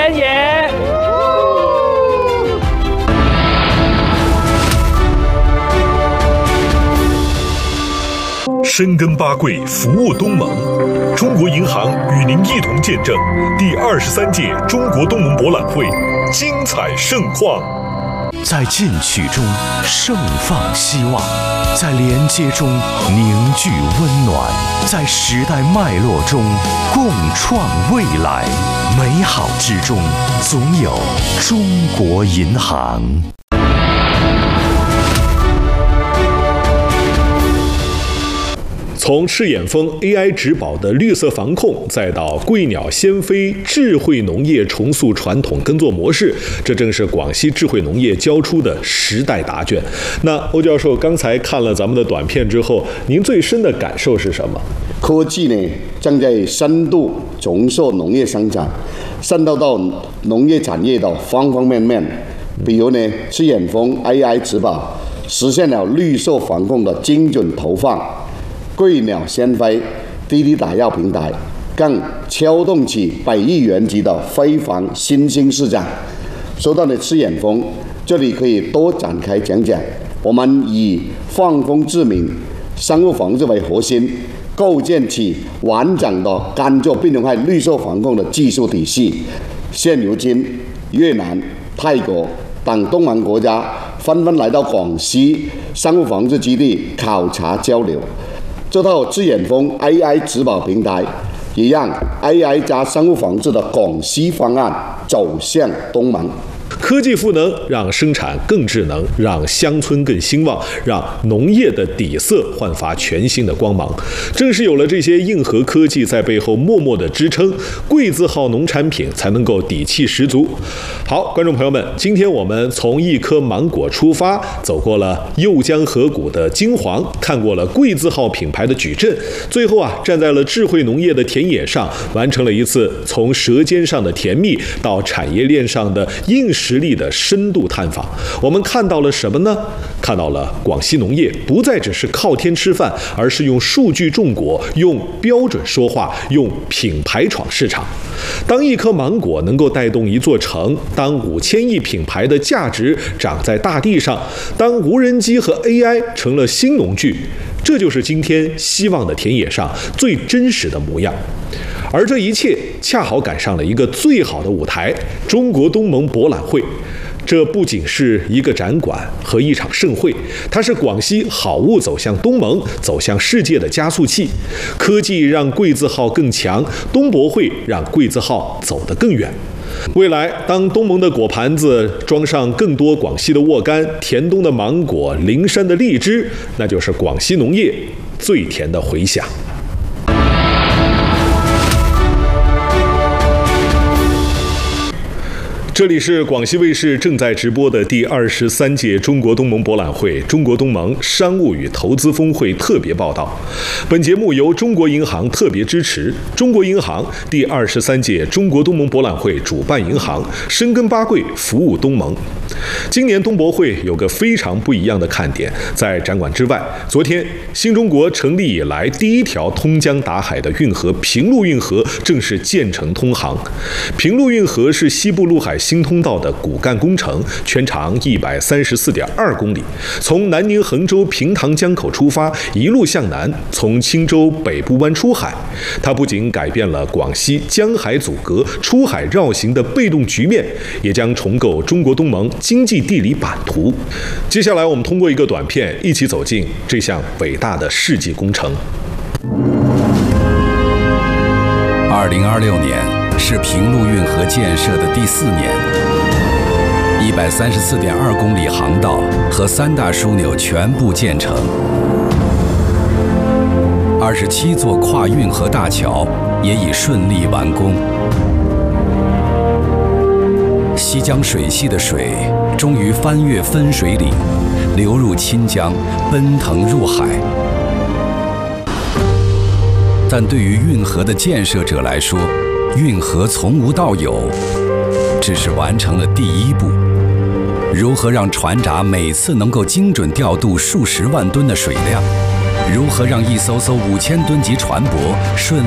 田野。 深耕八桂，服务东盟。中国银行与您一同见证第23届中国东盟博览会精彩盛况。 在进取中盛放希望，在连接中凝聚温暖，在时代脉络中共创未来。美好之中，总有中国银行。 从赤眼蜂 AI 植保的绿色防控，再到贵鸟先飞智慧农业重塑传统耕作模式，这正是广西智慧农业交出的时代答卷。那欧教授刚才看了咱们的短片之后，您最深的感受是什么？ 科技呢，正在深度重塑农业生产，渗透到农业产业的方方面面。比如呢，赤眼蜂 AI 植保实现了绿色防控的精准投放。贵鸟先飞滴滴打药平台更撬动起100亿元级的飞防新兴市场。说到了赤眼蜂，这里可以多展开讲讲。我们以放蜂治民、生物防治为核心，构建起完整的甘蔗病虫害绿色防控的技术体系。现如今，越南、泰国等东盟国家纷纷来到广西生物防治基地考察交流。这套赤眼蜂 AI 植保平台，也让 AI 加生物防治的广西方案走向东盟。 科技赋能，让生产更智能，让乡村更兴旺，让农业的底色焕发全新的光芒。正是有了这些硬核科技在背后默默的支撑，桂字号农产品才能够底气十足。好，观众朋友们，今天我们从一颗芒果出发，走过了右江河谷的金黄，看过了桂字号品牌的矩阵，最后站在了智慧农业的田野上，完成了一次从舌尖上的甜蜜到产业链上的硬实力的深度探访。我们看到了什么呢？看到了广西农业不再只是靠天吃饭，而是用数据种果，用标准说话，用品牌闯市场。当一颗芒果能够带动一座城，当5000亿品牌的价值长在大地上，当无人机和 AI 成了新农具，这就是今天希望的田野上最真实的模样。而这一切恰好赶上了一个最好的舞台——中国东盟博览会。这不仅是一个展馆和一场盛会，它是广西好物走向东盟、走向世界的加速器。科技让桂字号更强，东博会让桂字号走得更远。未来，当东盟的果盘子装上更多广西的沃柑、甜冬的芒果、灵山的荔枝，那就是广西农业最甜的回响。这里是广西卫视正在直播的第23届中国东盟博览会中国东盟商务与投资峰会特别报道。本节目由中国银行特别支持，中国银行第23届中国东盟博览会主办银行，深耕八桂，服务东盟。今年东博会有个非常不一样的看点，在展馆之外，昨天新中国成立以来第一条通江达海的运河平陆运河正式建成通航。平陆运河是西部陆海新通道的骨干工程，全长134.2公里，从南宁衡州平塘江口出发，一路向南，从钦州北部湾出海。它不仅改变了广西江海阻隔、出海绕行的被动局面，也将重构中国东盟经济地理版图。接下来，我们通过一个短片，一起走进这项伟大的世纪工程。 2026年是平陆运河建设的第4年，134.2公里航道和3大枢纽全部建成，27座跨运河大桥也已顺利完工。西江水系的水终于翻越分水岭，流入钦江，奔腾入海。但对于运河的建设者来说，运河从无到有，只是完成了第一步。如何让船闸每次能够精准调度数十万吨的水量？如何让一艘艘5000吨级船舶顺